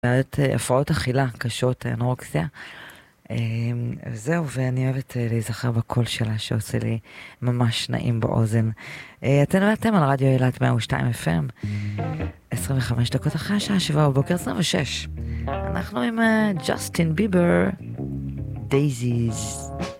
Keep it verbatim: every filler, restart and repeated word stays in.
בעיות הפרעות אכילה קשות, אנורקסיה. זהו, ואני אוהבת להיזכר בקול שלה שעושה לי ממש נעים באוזן. אתן ואתם על רדיו אילת מאה ושתיים אף אם, עשרים וחמש דקות אחרי השעה שבע בבוקר, עשרים ושש. אנחנו עם ג'סטין ביבר, דייזיז.